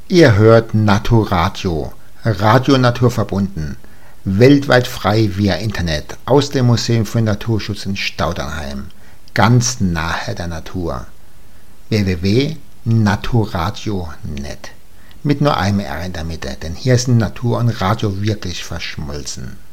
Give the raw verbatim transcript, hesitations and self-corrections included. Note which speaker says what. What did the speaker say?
Speaker 1: Ihr hört Naturadio, Radio Naturverbunden, weltweit frei via Internet aus dem Museum für Naturschutz in Staudernheim, ganz nahe der Natur. w w w punkt naturadio punkt net mit nur einem R in der Mitte, denn hier sind Natur und Radio wirklich verschmolzen.